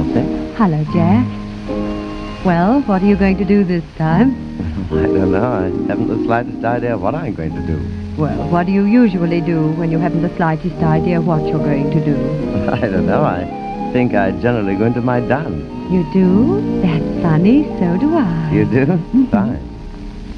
Elsie. Hello, Jack. Well, what are you going to do this time? I don't know. I haven't the slightest idea what I'm going to do. Well, what do you usually do when you haven't the slightest idea what you're going to do? I don't know. I think I generally go into my dance. You do? That's funny. So do I. You do? Fine.